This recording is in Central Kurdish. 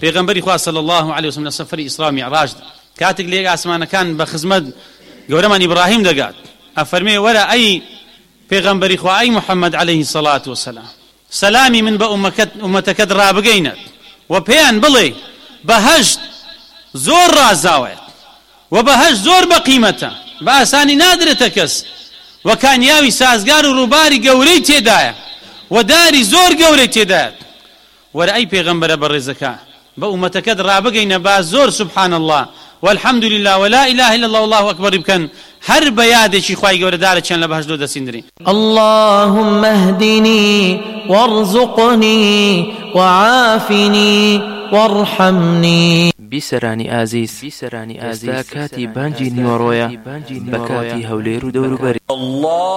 پێغەمبەری خوا صلی الله علیه وسلم لە سەفەری ئیسرا و میعراج کاتێک لێک ئاسمانەکان بە خزمەت گەورەمان ئیبراهیم دەگات ئەفەرمێ وەرە ئەی پێغەمبەری خوا ئەی محەممەد عەلەیهی السەڵات وەسەلام سەلامی من بە ئومەتەکەت ڕابگەینە و پێیان بڵێ بەهەشت زۆر ڕازاوێت و بەهەشت زۆر بەقیمەتە بە ئاسانی نادرێتە کەس و کانیاوی سازگار و ڕووباری گەورەی تێدایە و داری زۆر گەورەی تێدایەت وەرە ئەی پێغەمبەرە بەڕێزەکە بە ئومەتەکەت ڕابگەینە با زۆر سبحان الله والحمد لله ولا إله إلا الله والله أكبر بكن هر بيادشي خواهي قول دارة چن لبهش دو دسيندري اللهم اهدني وارزقني وعافني وارحمني بیسەرانی ئازیز ئێستا کاتی بانگی نیوەڕۆیە بە کاتی هەولێر و دەوروبەری